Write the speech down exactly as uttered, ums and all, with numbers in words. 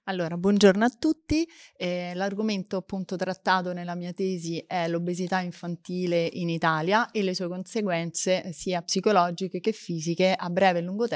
Allora, buongiorno a tutti. Ehm, l'argomento appunto trattato nella mia tesi è l'obesità infantile in Italia e le sue conseguenze, eh, sia psicologiche che fisiche a breve e lungo